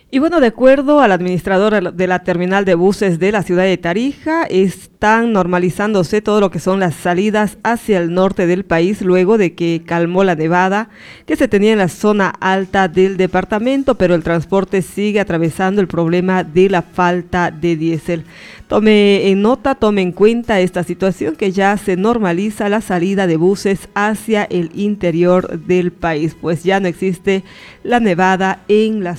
Y bueno, de acuerdo al administrador de la terminal de buses de la ciudad de Tarija, están normalizándose todo lo que son las salidas hacia el norte del país luego de que calmó la nevada que se tenía en la zona alta del departamento, pero el transporte sigue atravesando el problema de la falta de diésel. Tome en nota, tome en cuenta esta situación que ya se normaliza la salida de buses hacia el interior del país, pues ya no existe la nevada en la